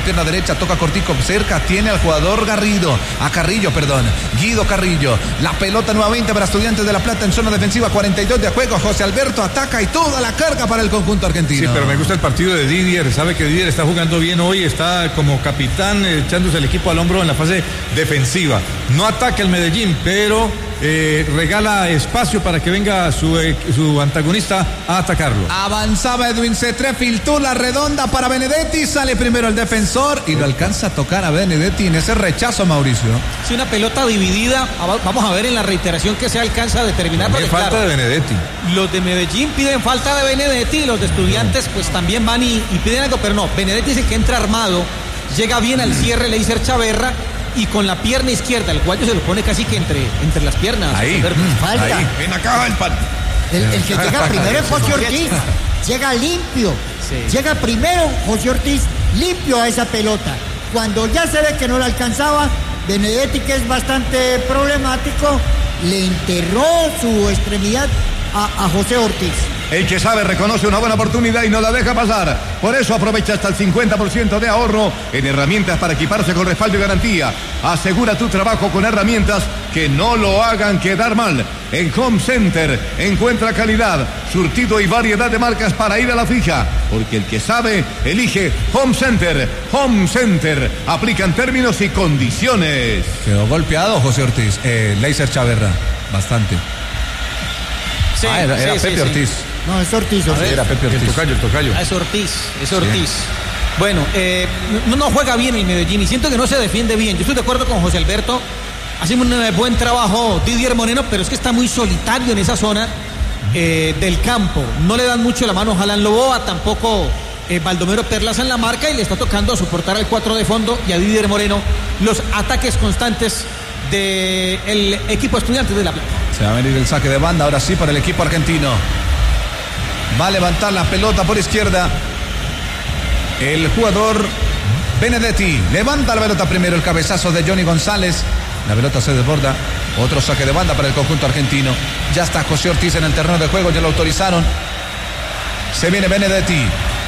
pierna derecha, toca cortico, cerca, tiene al jugador Guido Carrillo. La pelota nuevamente para Estudiantes de La Plata en zona defensiva, 42 de juego. José Alberto ataca y toda la carga para el conjunto argentino. Sí, pero me gusta el partido de Didier. Sabe que Didier está jugando bien hoy, está como capitán echándose el equipo al hombro en la fase defensiva. No ataca el Medellín, pero regala espacio para que venga su antagonista a atacarlo. Avanzaba Edwin Cetré, filtró la redonda para Benedetti, sale primero el defensor y lo alcanza a tocar a Benedetti en ese rechazo, Mauricio. Sí, una pelota dividida. Vamos a ver en la reiteración que se alcanza a determinar. Porque, falta de Benedetti. Los de Medellín piden falta de Benedetti y los de Estudiantes pues también van y piden algo, pero no, Benedetti dice que entra armado, llega bien al cierre, Leiser Chaverra, y con la pierna izquierda, el guayo se lo pone casi que entre las piernas. Ahí, falta. Ahí, en la caja del pan. El que llega primero es José Ortiz, llega limpio, llega primero José Ortiz limpio a esa pelota. Cuando ya se ve que no la alcanzaba, Benedetti, que es bastante problemático, le enterró su extremidad a José Ortiz. El que sabe reconoce una buena oportunidad y no la deja pasar. Por eso aprovecha hasta el 50% de ahorro en herramientas para equiparse con respaldo y garantía. Asegura tu trabajo con herramientas que no lo hagan quedar mal. En Home Center encuentra calidad, surtido y variedad de marcas para ir a la fija. Porque el que sabe, elige Home Center. Home Center. Aplican términos y condiciones. Quedó golpeado José Ortiz. Leiser Chaverra, bastante. Sí, era Pepe Ortiz. No, es Ortiz. Era Pepe Ortiz. El tocayo. Es Ortiz. Bueno, no juega bien el Medellín y siento que no se defiende bien. Yo estoy de acuerdo con José Alberto. Hace un buen trabajo Didier Moreno, pero es que está muy solitario en esa zona del campo. No le dan mucho la mano a Alan Loboa, tampoco Baldomero Perlaza en la marca, y le está tocando soportar al 4 de fondo y a Didier Moreno los ataques constantes del equipo Estudiantes de La Plata. Se va a venir el saque de banda, ahora sí para el equipo argentino. Va a levantar la pelota por izquierda el jugador Benedetti. Levanta la pelota primero, el cabezazo de Johnny González. La pelota se desborda. Otro saque de banda para el conjunto argentino. Ya está José Ortiz en el terreno de juego, ya lo autorizaron. Se viene Benedetti.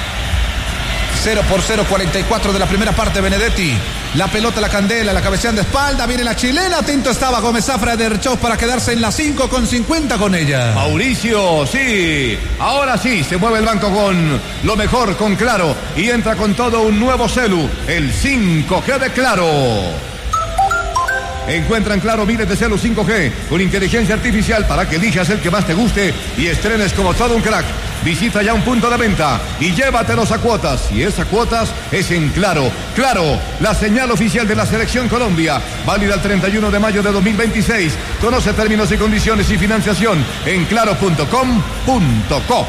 0-0, 44 de la primera parte. Benedetti, la pelota, la candela, la cabecean de espalda, viene la chilena, atento estaba Gómez Zafra de Derchov para quedarse en la 5 con 50 con ella. Mauricio, sí, ahora sí, se mueve el banco con lo mejor, con Claro, y entra con todo un nuevo celu, el 5G de Claro. Encuentra en Claro miles de celos 5G con inteligencia artificial para que elijas el que más te guste y estrenes como todo un crack. Visita ya un punto de venta y llévatelos a cuotas. Y esa cuotas es en Claro. Claro, la señal oficial de la Selección Colombia. Válida el 31 de mayo de 2026. Conoce términos y condiciones y financiación en claro.com.co.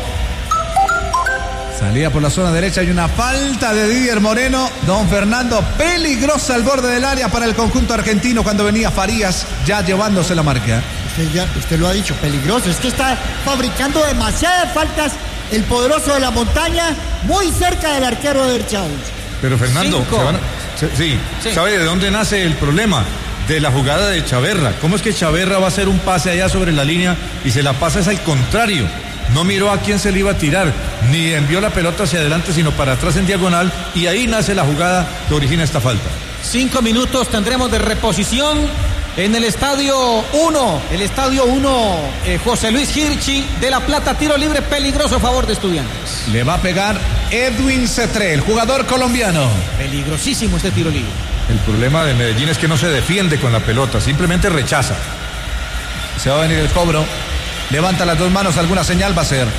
Salía por la zona derecha, hay una falta de Didier Moreno. Don Fernando, peligrosa al borde del área para el conjunto argentino cuando venía Farías ya llevándose la marca. Usted lo ha dicho, peligroso. Es que está fabricando demasiadas faltas el poderoso de la montaña, muy cerca del arquero de Derchov. Pero Fernando, sí, ¿sabe de dónde nace el problema? De la jugada de Chaverra. ¿Cómo es que Chaverra va a hacer un pase allá sobre la línea y se la pasa es al contrario? No miró a quién se le iba a tirar, ni envió la pelota hacia adelante, sino para atrás en diagonal, y ahí nace la jugada que origina esta falta. 5 minutos tendremos de reposición en el Estadio 1. El Estadio 1, José Luis Hirschi de La Plata, tiro libre peligroso a favor de Estudiantes. Le va a pegar Edwin Cetré, el jugador colombiano. Peligrosísimo este tiro libre. El problema de Medellín es que no se defiende con la pelota, simplemente rechaza. Se va a venir el cobro. Levanta las dos manos, alguna señal va a ser.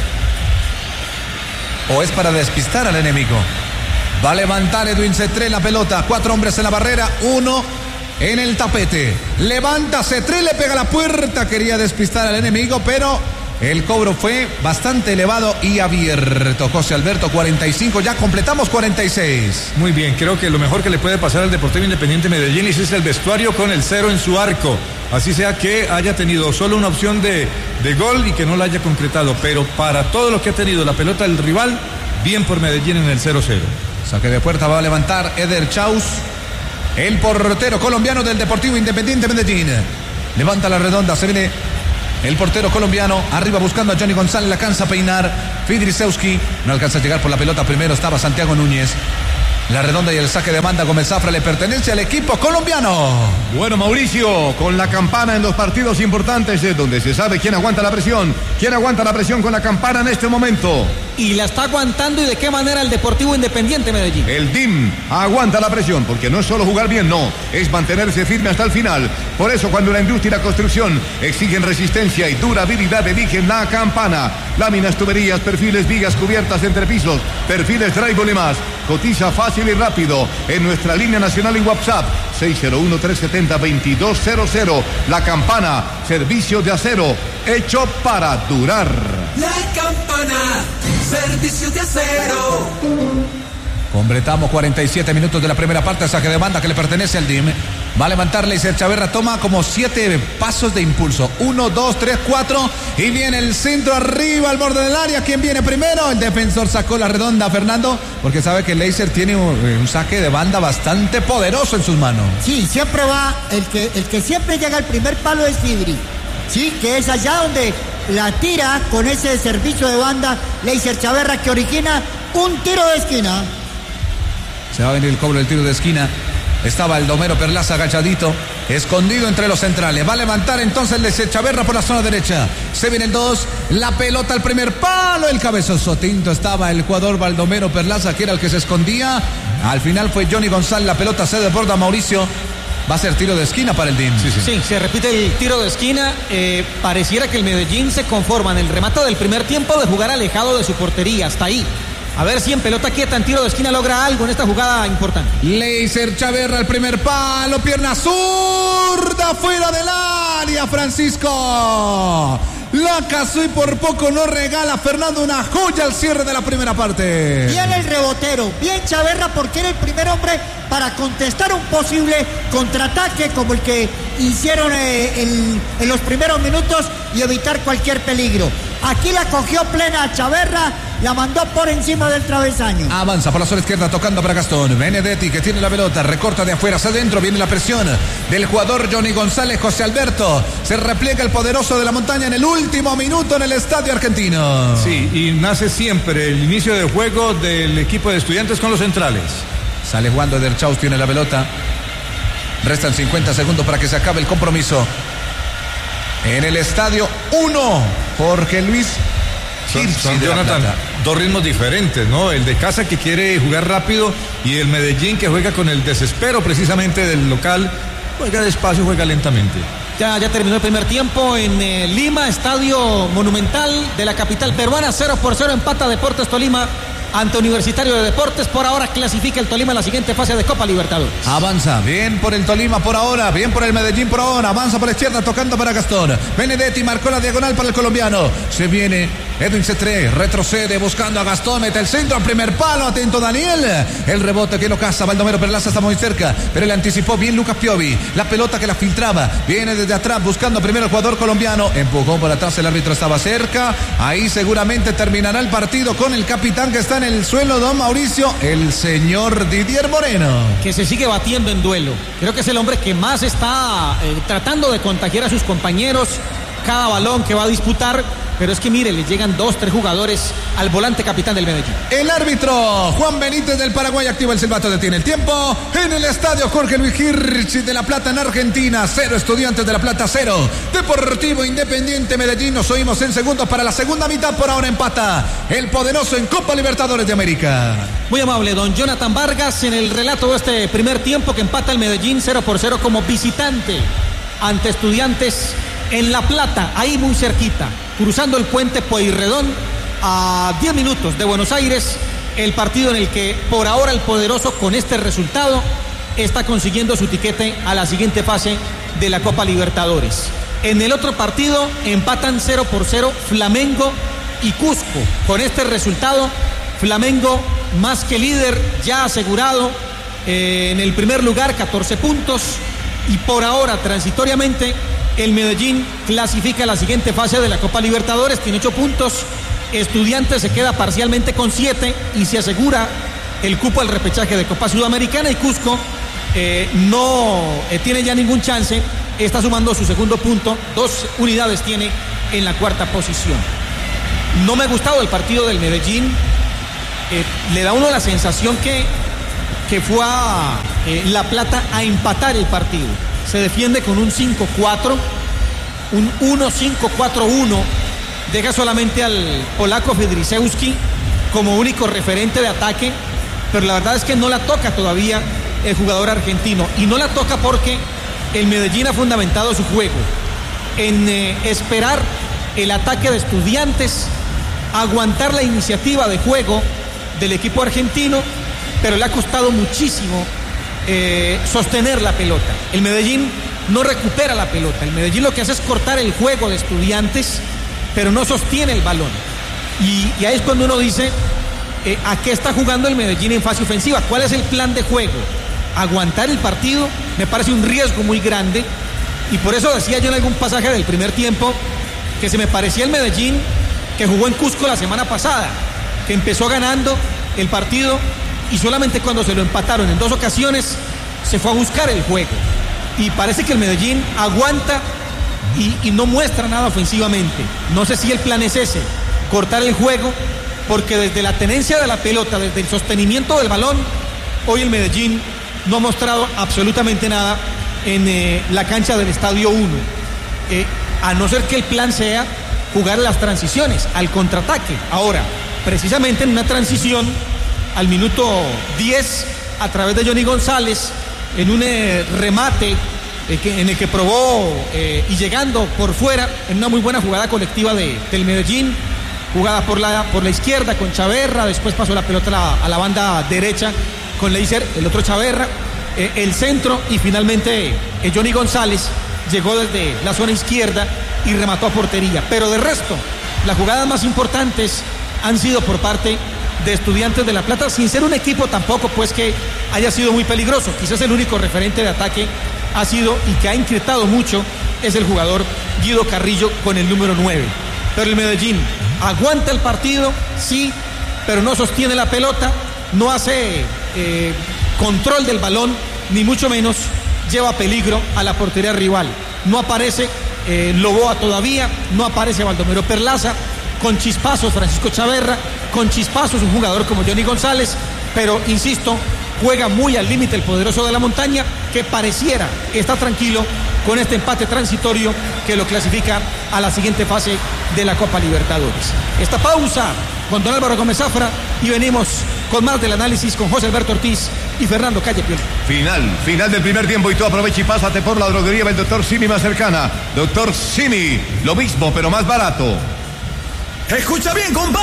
O es para despistar al enemigo. Va a levantar Edwin Cetré la pelota. 4 hombres en la barrera, 1 en el tapete. Levanta Cetré, le pega a la puerta. Quería despistar al enemigo, pero el cobro fue bastante elevado y abierto. José Alberto, 45, ya completamos 46. Muy bien, creo que lo mejor que le puede pasar al Deportivo Independiente Medellín es el vestuario con el 0 en su arco. Así sea que haya tenido solo una opción de gol y que no la haya concretado. Pero para todo lo que ha tenido la pelota del rival, bien por Medellín en el 0-0. Saque de puerta va a levantar Eder Chaus, el portero colombiano del Deportivo Independiente Medellín. Levanta la redonda, se viene el portero colombiano, arriba buscando a Johnny González, la alcanza a peinar Fidrisewski, no alcanza a llegar por la pelota, primero estaba Santiago Núñez. La redonda y el saque de banda con el Zafra le pertenece al equipo colombiano. Bueno, Mauricio, con la campana en los partidos importantes es donde se sabe quién aguanta la presión. ¿Quién aguanta la presión con la campana en este momento? Y la está aguantando, y de qué manera, el Deportivo Independiente Medellín. El DIM aguanta la presión, porque no es solo jugar bien, no, es mantenerse firme hasta el final. Por eso cuando la industria y la construcción exigen resistencia y durabilidad, eligen la campana. Láminas, tuberías, perfiles, vigas, cubiertas, entrepisos, perfiles, drywall y más. Cotiza fácil y rápido en nuestra línea nacional y WhatsApp 601-370-2200. La campana, servicio de acero hecho para durar. La campana, servicio de acero. Completamos 47 minutos de la primera parte, saque de banda que le pertenece al DIM. Va a levantar Leiser Chaverra, toma como 7 pasos de impulso. 1, 2, 3, 4. Y viene el centro arriba al borde del área. ¿Quién viene primero? El defensor sacó la redonda, Fernando, porque sabe que Leiser tiene un saque de banda bastante poderoso en sus manos. Sí, siempre va, el que siempre llega al primer palo es Fibri. Sí, que es allá donde la tira con ese servicio de banda Leiser Chaverra, que origina un tiro de esquina. Se va a venir el cobro del tiro de esquina. Estaba el Domero Perlaza agachadito, escondido entre los centrales. Va a levantar entonces el de Chaverra por la zona derecha. Se viene el 2, la pelota al primer palo, el cabezazo tinto. Estaba el jugador Baldomero Perlaza, que era el que se escondía. Al final fue Johnny González, la pelota se desborda, Mauricio. Va a ser tiro de esquina para el DIM. Sí, se repite el tiro de esquina. Pareciera que el Medellín se conforma en el remate del primer tiempo de jugar alejado de su portería, hasta ahí. A ver si en pelota quieta, en tiro de esquina, logra algo en esta jugada importante. Leiser Chaverra, el primer palo, pierna zurda, fuera del área, Francisco. La casó y por poco no regala Fernando una joya al cierre de la primera parte. Bien el rebotero, bien Chaverra, porque era el primer hombre para contestar un posible contraataque como el que hicieron en los primeros minutos y evitar cualquier peligro. Aquí la cogió plena Chaverra, la mandó por encima del travesaño. Avanza por la zona izquierda tocando para Gastón. Benedetti que tiene la pelota, recorta de afuera hacia adentro, viene la presión del jugador Johnny González, José Alberto. Se repliega el poderoso de la montaña en el último minuto en el estadio argentino. Sí, y nace siempre el inicio de juego del equipo de Estudiantes con los centrales. Sale Juan Ederchaus, tiene la pelota. Restan 50 segundos para que se acabe el compromiso. En el estadio 1, Jorge Luis. Son Jonathan, dos ritmos diferentes, ¿no? El de casa que quiere jugar rápido y el Medellín que juega con el desespero precisamente del local. Juega despacio, juega lentamente. Ya terminó el primer tiempo en Lima, estadio monumental de la capital peruana. 0-0 empata Deportes Tolima ante Universitario de Deportes. Por ahora clasifica el Tolima en la siguiente fase de Copa Libertadores. Avanza, bien por el Tolima por ahora, bien por el Medellín por ahora. Avanza por la izquierda tocando para Gastón. Benedetti marcó la diagonal para el colombiano. Se viene Edwin Cetré, retrocede buscando a Gastón, mete el centro al primer palo, atento Daniel. El rebote que lo caza, Baldomero Perlaza está muy cerca, pero le anticipó bien Lucas Piovi. La pelota que la filtraba, viene desde atrás buscando primero el jugador colombiano. Empujó por atrás, el árbitro estaba cerca. Ahí seguramente terminará el partido con el capitán que está en el suelo, don Mauricio, el señor Didier Moreno. Que se sigue batiendo en duelo. Creo que es el hombre que más está tratando de contagiar a sus compañeros cada balón que va a disputar. Pero es que mire, le llegan 2-3 jugadores al volante capitán del Medellín. El árbitro Juan Benítez del Paraguay activa el silbato, detiene el tiempo. En el estadio Jorge Luis Hirsch de La Plata en Argentina, 0 Estudiantes de La Plata, 0 Deportivo Independiente Medellín. Nos oímos en segundos para la segunda mitad. Por ahora empata el poderoso en Copa Libertadores de América. Muy amable don Jonathan Vargas en el relato de este primer tiempo que empata el Medellín 0-0 como visitante ante Estudiantes en La Plata, ahí muy cerquita, cruzando el puente Pueyrredón, a 10 minutos de Buenos Aires. El partido en el que por ahora el poderoso con este resultado está consiguiendo su tiquete a la siguiente fase de la Copa Libertadores. En el otro partido empatan 0-0 Flamengo y Cusco. Con este resultado Flamengo más que líder, ya asegurado en el primer lugar, 14 puntos, y por ahora transitoriamente el Medellín clasifica a la siguiente fase de la Copa Libertadores, tiene 8 puntos. Estudiantes se queda parcialmente con 7 y se asegura el cupo al repechaje de Copa Sudamericana, y Cusco no tiene ya ningún chance, está sumando su segundo punto, 2 unidades tiene en la cuarta posición. No me ha gustado el partido del Medellín, le da a uno la sensación que que fue a La Plata a empatar el partido. Se defiende con un 5-4, un 1-5-4-1. Deja solamente al polaco Fedrisewski como único referente de ataque, pero la verdad es que no la toca todavía el jugador argentino. Y no la toca porque el Medellín ha fundamentado su juego en esperar el ataque de Estudiantes, aguantar la iniciativa de juego del equipo argentino, pero le ha costado muchísimo sostener la pelota. El Medellín no recupera la pelota. El Medellín lo que hace es cortar el juego de Estudiantes, pero no sostiene el balón. Y ahí es cuando uno dice, ¿a qué está jugando el Medellín en fase ofensiva? ¿Cuál es el plan de juego? Aguantar el partido me parece un riesgo muy grande, y por eso decía yo en algún pasaje del primer tiempo que se me parecía el Medellín que jugó en Cusco la semana pasada, que empezó ganando el partido y solamente cuando se lo empataron en 2 ocasiones se fue a buscar el juego. Y parece que el Medellín aguanta y no muestra nada ofensivamente. No sé si el plan es ese, cortar el juego, porque desde la tenencia de la pelota, desde el sostenimiento del balón, hoy el Medellín no ha mostrado absolutamente nada en la cancha del Estadio 1. A no ser que el plan sea jugar las transiciones, al contraataque. Ahora, precisamente en una transición, al minuto 10, a través de Johnny González, en un remate en el que probó y llegando por fuera, en una muy buena jugada colectiva del Medellín, jugada por la izquierda con Chaverra, después pasó la pelota a la banda derecha con Leiser, el otro Chaverra, el centro, y finalmente Johnny González llegó desde la zona izquierda y remató a portería. Pero de resto, las jugadas más importantes han sido por parte de Estudiantes de La Plata, sin ser un equipo tampoco pues que haya sido muy peligroso. Quizás el único referente de ataque ha sido, y que ha inquietado mucho, es el jugador Guido Carrillo con el número 9. Pero el Medellín aguanta el partido, sí, pero no sostiene la pelota, no hace control del balón, ni mucho menos lleva peligro a la portería rival. No aparece Loboa todavía, no aparece Baldomero Perlaza, con chispazos Francisco Chaverra, con chispazos un jugador como Johnny González, pero insisto, juega muy al límite el poderoso de la montaña, que pareciera está tranquilo con este empate transitorio que lo clasifica a la siguiente fase de la Copa Libertadores. Esta pausa con don Álvaro Gómez Zafra y venimos con más del análisis con José Alberto Ortiz y Fernando Calle Piel. Final del primer tiempo, y tú aprovecha y pásate por la droguería del Dr. Simi más cercana. Dr. Simi, lo mismo pero más barato. Escucha bien, compadre.